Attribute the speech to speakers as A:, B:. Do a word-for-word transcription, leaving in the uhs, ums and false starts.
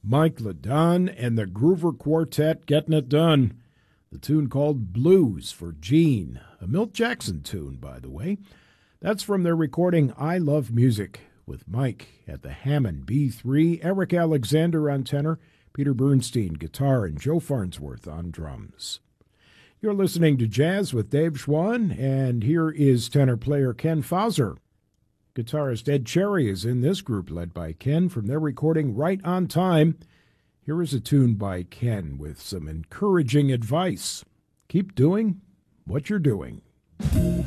A: Mike LeDon and the Groover Quartet getting it done. The tune called Blues for Gene, a Milt Jackson tune, by the way. That's from their recording I Love Music, with Mike at the Hammond B three, Eric Alexander on tenor, Peter Bernstein guitar, and Joe Farnsworth on drums. You're listening to Jazz with Dave Schwann, and here is tenor player Ken Fauser. Guitarist Ed Cherry is in this group, led by Ken, from their recording Right on Time. Here is a tune by Ken with some encouraging advice. Keep doing what you're doing.